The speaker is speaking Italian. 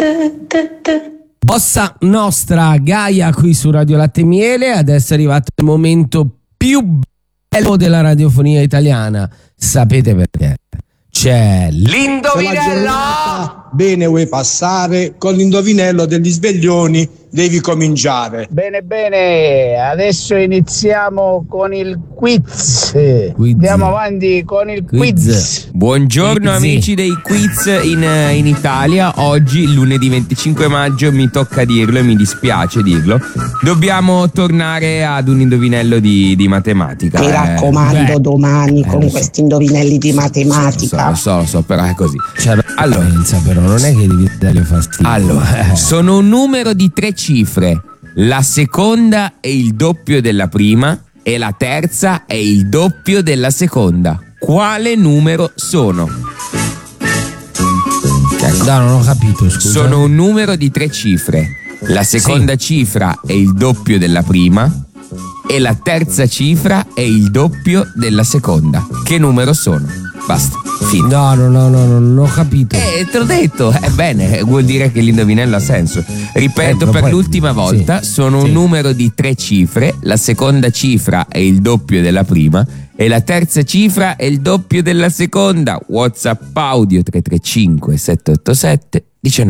Bossa Nostra, Gaia qui su Radio Latte e Miele. Adesso è arrivato il momento più bello della radiofonia italiana. Sapete perché? C'è l'indovinello! Bene, vuoi passare? Con l'indovinello degli sveglioni devi cominciare. Bene, adesso iniziamo con il quiz. Andiamo avanti con il quiz. Buongiorno amici dei quiz in Italia. Oggi, lunedì 25 maggio, mi tocca dirlo e mi dispiace dirlo, dobbiamo tornare ad un indovinello di matematica. Mi raccomando, domani con questi indovinelli di matematica. Lo so, però è così. Allora, però non è che devi dargli fastidio. Allora, sono un numero di 3 cifre. La seconda è il doppio della prima e la terza è il doppio della seconda. Quale numero sono? No, non ho capito, scusa. Sono un numero di 3 cifre. La seconda cifra è il doppio della prima e la terza cifra è il doppio della seconda. Che numero sono? Basta, fine. No, non ho capito. Te l'ho detto, bene, vuol dire che l'indovinello ha senso. Ripeto per l'ultima volta, sono un numero di 3 cifre, la seconda cifra è il doppio della prima e la terza cifra è il doppio della seconda. WhatsApp audio 335 787 19.